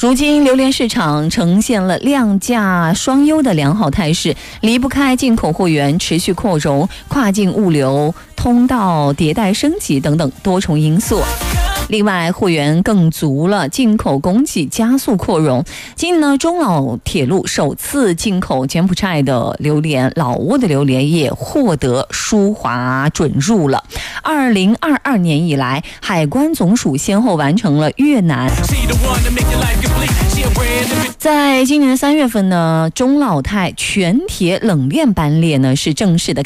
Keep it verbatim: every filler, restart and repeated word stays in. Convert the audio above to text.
如今榴莲市场呈现了量价双优的良好态势，离不开进口货源持续扩容、跨境物流通道迭代升级等等多重因素。另外，货源更足了，进口供给加速扩容。近日呢，中老铁路首次进口柬埔寨的榴莲，老挝的榴莲也获得输华准入了。二零二二年以来，海关总署先后完成了越南。在今年三月份呢，中老泰全铁冷链班列呢是正式的